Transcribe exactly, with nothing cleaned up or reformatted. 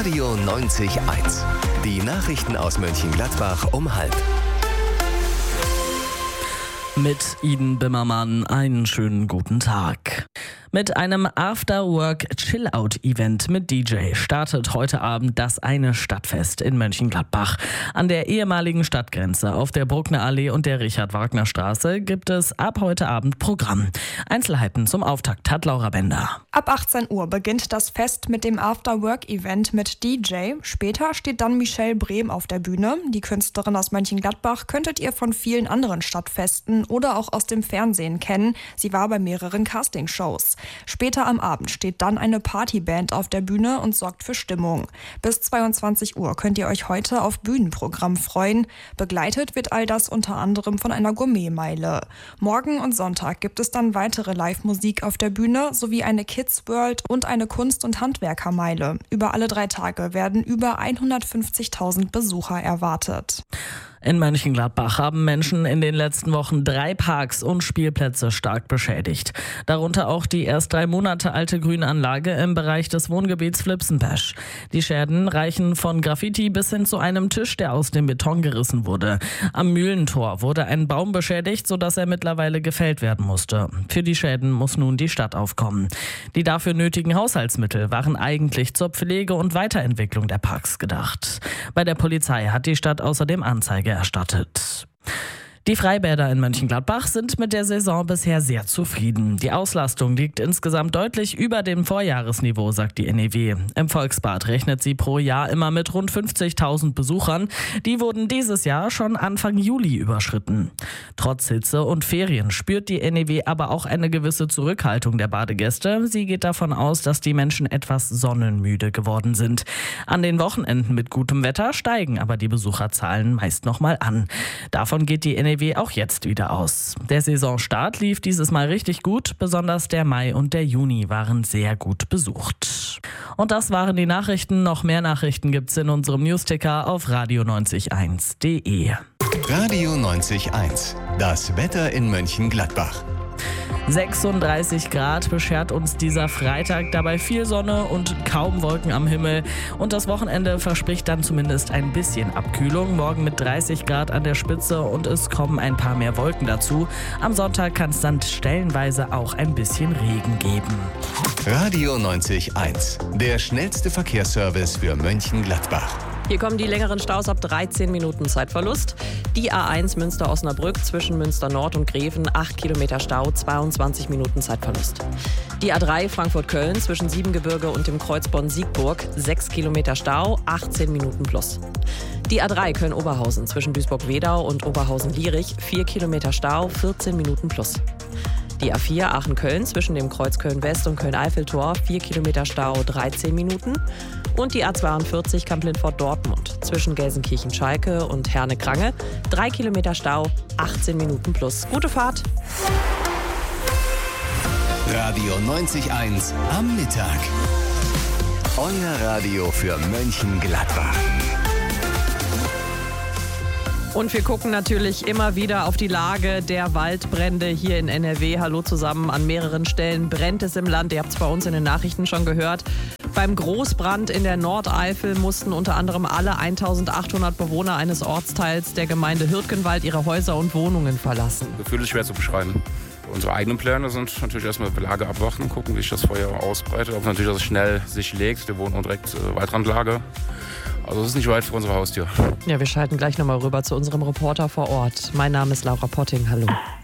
Radio neunzig Komma eins. Die Nachrichten aus Mönchengladbach um halb. Mit Iden Bimmermann einen schönen guten Tag. Mit einem After-Work-Chill-Out-Event mit D J startet heute Abend das eine Stadtfest in Mönchengladbach. An der ehemaligen Stadtgrenze auf der Bruckner Allee und der Richard-Wagner-Straße gibt es ab heute Abend Programm. Einzelheiten zum Auftakt hat Laura Bender. Ab achtzehn Uhr beginnt das Fest mit dem After-Work-Event mit D J. Später steht dann Michelle Brehm auf der Bühne. Die Künstlerin aus Mönchengladbach könntet ihr von vielen anderen Stadtfesten oder auch aus dem Fernsehen kennen. Sie war bei mehreren Castingshows. Später am Abend steht dann eine Partyband auf der Bühne und sorgt für Stimmung. Bis zweiundzwanzig Uhr könnt ihr euch heute auf Bühnenprogramm freuen. Begleitet wird all das unter anderem von einer Gourmetmeile. Morgen und Sonntag gibt es dann weitere Live-Musik auf der Bühne sowie eine Kids World und eine Kunst- und Handwerkermeile. Über alle drei Tage werden über hundertfünfzigtausend Besucher erwartet. In Mönchengladbach haben Menschen in den letzten Wochen drei Parks und Spielplätze stark beschädigt. Darunter auch die erst drei Monate alte Grünanlage im Bereich des Wohngebiets Flipsenpesch. Die Schäden reichen von Graffiti bis hin zu einem Tisch, der aus dem Beton gerissen wurde. Am Mühlentor wurde ein Baum beschädigt, sodass er mittlerweile gefällt werden musste. Für die Schäden muss nun die Stadt aufkommen. Die dafür nötigen Haushaltsmittel waren eigentlich zur Pflege und Weiterentwicklung der Parks gedacht. Bei der Polizei hat die Stadt außerdem Anzeige erstattet. Die Freibäder in Mönchengladbach sind mit der Saison bisher sehr zufrieden. Die Auslastung liegt insgesamt deutlich über dem Vorjahresniveau, sagt die N E W. Im Volksbad rechnet sie pro Jahr immer mit rund fünfzigtausend Besuchern. Die wurden dieses Jahr schon Anfang Juli überschritten. Trotz Hitze und Ferien spürt die N E W aber auch eine gewisse Zurückhaltung der Badegäste. Sie geht davon aus, dass die Menschen etwas sonnenmüde geworden sind. An den Wochenenden mit gutem Wetter steigen aber die Besucherzahlen meist nochmal an. Davon geht die N E W auch jetzt wieder aus. Der Saisonstart lief dieses Mal richtig gut, besonders der Mai und der Juni waren sehr gut besucht. Und das waren die Nachrichten. Noch mehr Nachrichten gibt's in unserem Newsticker auf radio neunzig Komma eins punkt de. Radio neunzig Komma eins. Das Wetter in Mönchengladbach. sechsunddreißig Grad beschert uns dieser Freitag, dabei viel Sonne und kaum Wolken am Himmel. Und das Wochenende verspricht dann zumindest ein bisschen Abkühlung. Morgen mit dreißig Grad an der Spitze und es kommen ein paar mehr Wolken dazu. Am Sonntag kann es dann stellenweise auch ein bisschen Regen geben. Radio neunzig Komma eins. Der schnellste Verkehrsservice für Mönchengladbach. Hier kommen die längeren Staus ab dreizehn Minuten Zeitverlust. Die A eins Münster-Osnabrück zwischen Münster Nord und Greven, acht Kilometer Stau, zweiundzwanzig Minuten Zeitverlust. Die A drei Frankfurt-Köln zwischen Siebengebirge und dem Kreuz Bonn-Siegburg, sechs Kilometer Stau, achtzehn Minuten plus. Die A drei Köln-Oberhausen zwischen Duisburg-Wedau und Oberhausen-Lierich, vier Kilometer Stau, vierzehn Minuten plus. Die A vier Aachen-Köln zwischen dem Kreuz Köln-West und Köln-Eiffeltor, vier Kilometer Stau, dreizehn Minuten. Und die A zweiundvierzig Kamp-Lindfort-Dortmund zwischen Gelsenkirchen-Schalke und Herne-Krange, drei Kilometer Stau, achtzehn Minuten plus. Gute Fahrt! Radio neunzig Komma eins am Mittag. Euer Radio für Mönchengladbach. Und wir gucken natürlich immer wieder auf die Lage der Waldbrände hier in N R W. Hallo zusammen, an mehreren Stellen brennt es im Land. Ihr habt es bei uns in den Nachrichten schon gehört. Beim Großbrand in der Nordeifel mussten unter anderem alle eintausendachthundert Bewohner eines Ortsteils der Gemeinde Hürtgenwald ihre Häuser und Wohnungen verlassen. Gefühlig schwer zu beschreiben. Unsere eigenen Pläne sind natürlich erstmal Lage abwarten, gucken, wie sich das Feuer ausbreitet. Ob natürlich, dass es schnell sich legt. Wir wohnen direkt äh, Waldrandlage. Also es ist nicht weit vor unserer Haustür. Ja, wir schalten gleich nochmal rüber zu unserem Reporter vor Ort. Mein Name ist Laura Potting. Hallo.